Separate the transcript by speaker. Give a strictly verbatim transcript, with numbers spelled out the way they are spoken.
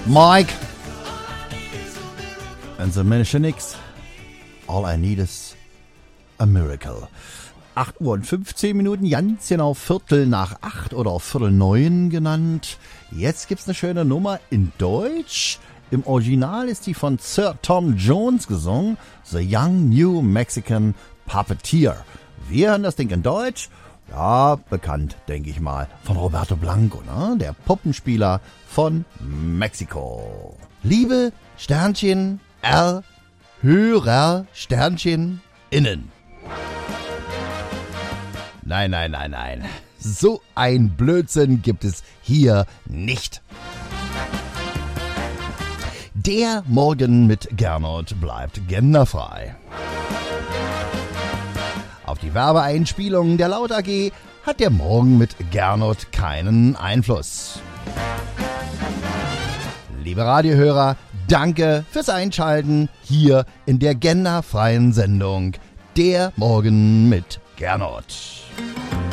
Speaker 1: Mike and the Mechanics. All I need is a miracle. acht Uhr und fünfzehn Minuten, ganz genau Viertel nach acht oder auch Viertel neun genannt. Jetzt gibt's eine schöne Nummer in Deutsch. Im Original ist die von Sir Tom Jones gesungen, The Young New Mexican Puppeteer. Wir hören das Ding in Deutsch. Ja, bekannt, denke ich mal, von Roberto Blanco, ne? Der Puppenspieler von Mexiko. Liebe Sternchen R, Hörer Sternchen innen. Nein, nein, nein, nein. So ein Blödsinn gibt es hier nicht. Der Morgen mit Gernot bleibt genderfrei. Auf die Werbeeinspielungen der Laut A G hat der Morgen mit Gernot keinen Einfluss. Liebe Radiohörer, danke fürs Einschalten hier in der genderfreien Sendung Der Morgen mit Gernot.